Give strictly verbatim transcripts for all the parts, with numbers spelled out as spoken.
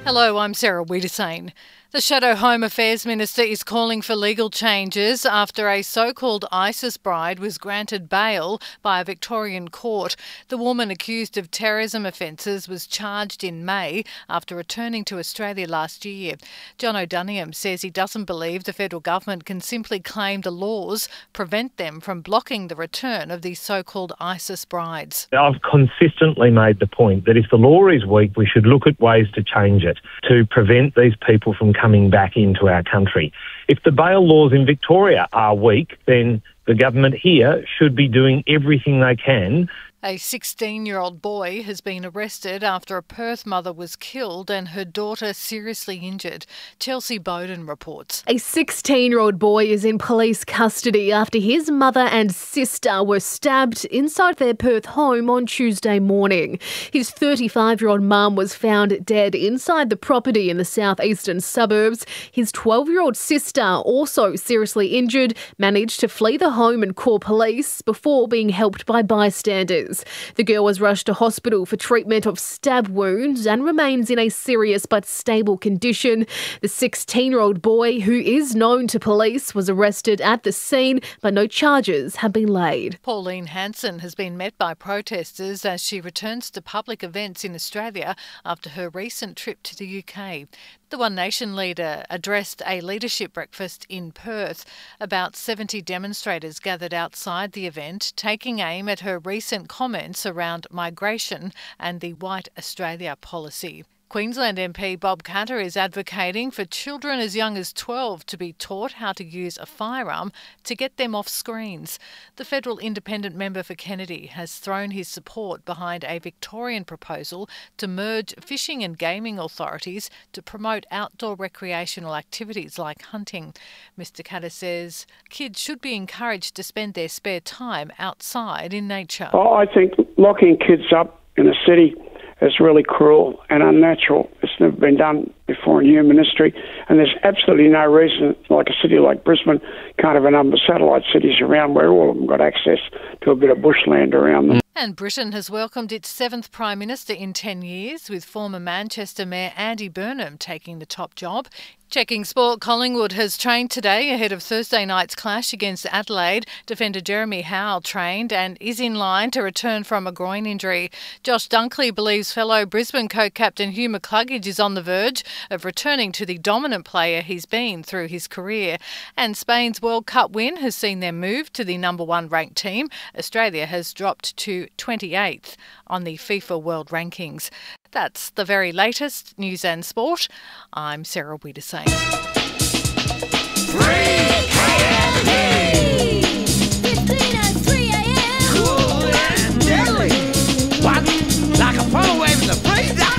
Hello, I'm Sarah Wiedersane. The Shadow Home Affairs Minister is calling for legal changes after a so-called ISIS bride was granted bail by a Victorian court. The woman accused of terrorism offences was charged in May after returning to Australia last year. John O'Duniam says he doesn't believe the federal government can simply claim the laws prevent them from blocking the return of these so-called ISIS brides. I've consistently made the point that if the law is weak, we should look at ways to change it, to prevent these people from coming back into our country. If the bail laws in Victoria are weak, then the government here should be doing everything they can. A sixteen-year-old boy has been arrested after a Perth mother was killed and her daughter seriously injured. Chelsea Bowden reports. A sixteen-year-old boy is in police custody after his mother and sister were stabbed inside their Perth home on Tuesday morning. His thirty-five-year-old mum was found dead inside the property in the southeastern suburbs. His twelve-year-old sister, also seriously injured, managed to flee the home and call police before being helped by bystanders. The girl was rushed to hospital for treatment of stab wounds and remains in a serious but stable condition. The sixteen-year-old boy, who is known to police, was arrested at the scene, but no charges have been laid. Pauline Hanson has been met by protesters as she returns to public events in Australia after her recent trip to the U K. The One Nation leader addressed a leadership breakfast in Perth. About seventy demonstrators gathered outside the event, taking aim at her recent comments around migration and the White Australia policy. Queensland M P Bob Katter is advocating for children as young as twelve to be taught how to use a firearm to get them off screens. The federal independent member for Kennedy has thrown his support behind a Victorian proposal to merge fishing and gaming authorities to promote outdoor recreational activities like hunting. Mister Katter says kids should be encouraged to spend their spare time outside in nature. Oh, I think locking kids up in a city is really cruel and unnatural. It's never been done before in human history, and there's absolutely no reason, like a city like Brisbane can't have a number of satellite cities around where all of them got access to a bit of bushland around them. And Britain has welcomed its seventh Prime Minister in ten years, with former Manchester Mayor Andy Burnham taking the top job. Checking sport, Collingwood has trained today ahead of Thursday night's clash against Adelaide. Defender Jeremy Howe trained and is in line to return from a groin injury. Josh Dunkley believes fellow Brisbane co-captain Hugh McCluggage is on the verge of returning to the dominant player he's been through his career. And Spain's World Cup win has seen them move to the number one ranked team. Australia has dropped to twenty-eighth on the FIFA World Rankings. That's the very latest news and sport. I'm Sarah Wiedersane. fifteen oh three a m Cool and deadly. What? Like a funnel wave in the freezer?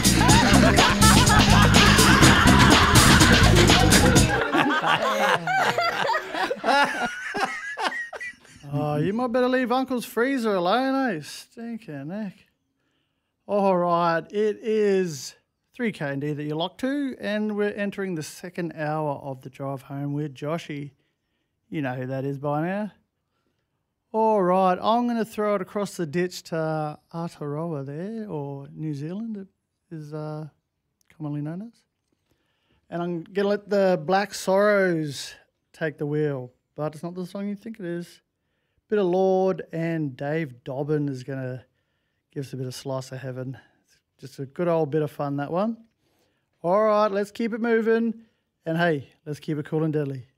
Oh, you might better leave Uncle's freezer alone, eh? Stinking heck. All right, it is three K and D that you're locked to, and we're entering the second hour of the drive home with Joshy. You know who that is by now. All right, I'm going to throw it across the ditch to Aotearoa there, or New Zealand, it is uh, commonly known as. And I'm going to let the Black Sorrows take the wheel, but it's not the song you think it is. Bit of Lord, and Dave Dobbin is going to give us a bit of slice of heaven. Just a good old bit of fun, that one. All right, let's keep it moving. And hey, let's keep it cool and deadly.